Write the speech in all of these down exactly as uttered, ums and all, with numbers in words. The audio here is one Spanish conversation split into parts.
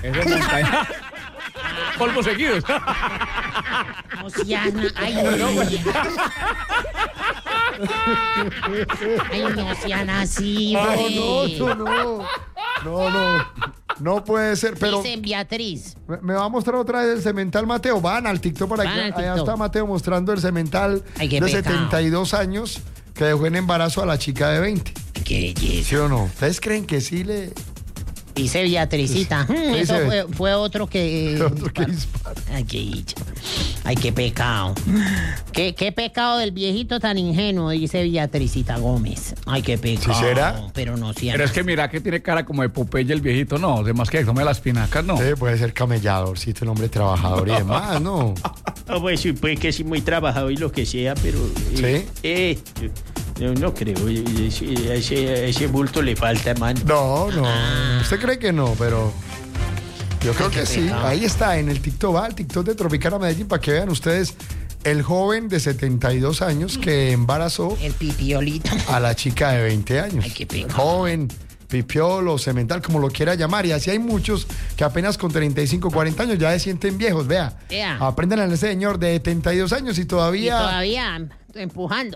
Eso es montaña. Polvos seguidos. Oceana, ay, no, no. Ay, no sean así, No, güey. no, no, no. No, no. No puede ser, pero Dicen Beatriz. me me va a mostrar otra vez el cemental Mateo. Van al TikTok para Van que al allá TikTok. está Mateo mostrando el cemental Ay, qué de pecado. setenta y dos años que dejó en embarazo a la chica de veinte. Qué belleza. ¿Sí o no? ¿Ustedes creen que sí le Dice Beatricita. Hmm, ¿Qué eso dice? fue, fue otro que. otro que dispara? Ay, qué dicha. Ay, qué pecado. ¿Qué, qué pecado del viejito tan ingenuo, dice Beatricita Gómez. Ay, qué pecado. ¿Sí será? Pero no siempre. Pero es que mira que tiene cara como de Popeye el viejito, no. Además que tome las pinacas, no. Sí, puede ser camelladorcito, el hombre trabajador y demás, ¿no? Ah, pues sí, puede que sí, muy trabajado y lo que sea, pero. eh, ¿Sí? eh, yo no creo. eh, Ese, ese, ese bulto le falta, man. No, no. Usted cree que no, pero yo creo Qué que sí. pecado. Ahí está, en el TikTok, va el TikTok de Tropicana Medellín para que vean ustedes el joven de setenta y dos años que embarazó El pipiolito. a la chica de veinte años. Ay, qué pecado. Joven, pipiolo, cemental, como lo quiera llamar. Y así hay muchos que apenas con treinta y cinco, cuarenta años ya se sienten viejos. Vea, Vea. aprendan a ese señor de setenta y dos años y Y todavía, todavía empujando.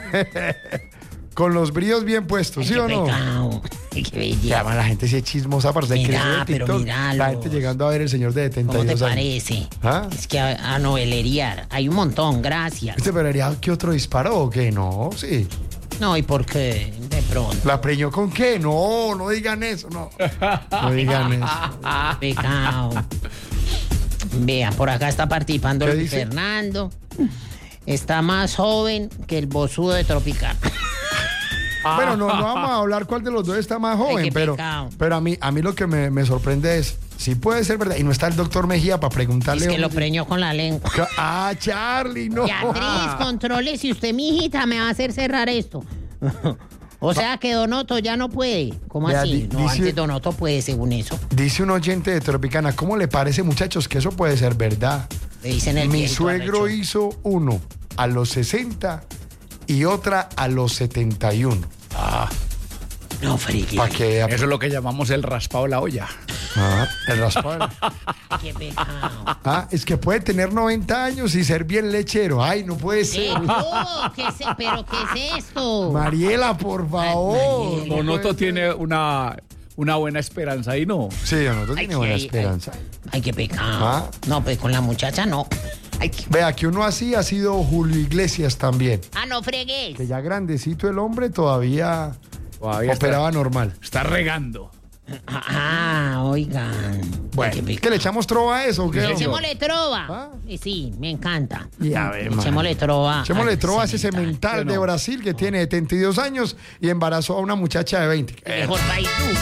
con los bríos bien puestos, Ay, ¿sí qué o no? pecado. Ay, qué belleza. Llama la gente si es chismosa para que Mira, crece en pero TikTok. míralos. La gente llegando a ver el señor de setenta ¿Cómo y te dos años. parece? ¿Ah? Es que a, a novelería hay un montón, gracias. ¿Este vería que otro disparó o qué? No, sí. No, ¿y por qué? De pronto. ¿La preñó con qué? No, no digan eso, no. No digan eso. Pecado. Vea, por acá está participando ¿Qué Luis dice? Fernando. Está más joven que el bozudo de Tropicana. Bueno, no, no vamos a hablar cuál de los dos está más joven, Ay, qué pero, pecado. pero a mí, a mí lo que me, me sorprende es, si puede ser verdad, y no está el doctor Mejía para preguntarle. Es que lo hombre, preñó con la lengua. Ah, Charlie, no. Beatriz, controle si usted, mi hijita, me va a hacer cerrar esto. O sea que Donoto ya no puede. ¿Cómo Vea, así? di- No, dice- antes Donoto puede, según eso. Dice un oyente de Tropicana, ¿cómo le parece, muchachos, que eso puede ser verdad? Le dicen el Mi viejito suegro arrecho. hizo uno a los sesenta y otra a los setenta y uno. No, friki. Para que vea. Eso es lo que llamamos el raspado de la olla. Ah, el raspado. Qué pecado. Ah, es que puede tener noventa años y ser bien lechero. Ay, no puede Eh, ser. no, ¿qué es, ¿pero qué es esto? Mariela, por favor. Mariela. No Donoto puede tiene ser. una, una buena esperanza ahí, ¿no? Sí, Donoto tiene Ay, buena ay, esperanza. Ay, qué pecado. Ah. No, pues con la muchacha no. Ay, qué- Vea, que uno así ha sido Julio Iglesias también. Ah, no fregues. Que ya grandecito el hombre todavía, Todavía operaba está, normal. está regando. Ah, oigan. Bueno, Ay, qué ¿que pecado. le echamos trova a eso o qué? hombre? Echémosle trova. Ah. Y sí, me encanta. Ya ve, man. Echémosle trova. Echémosle al trova a ese cemental. cemental de Bueno. Brasil que tiene setenta y dos años y embarazó a una muchacha de veinte. El mejor país.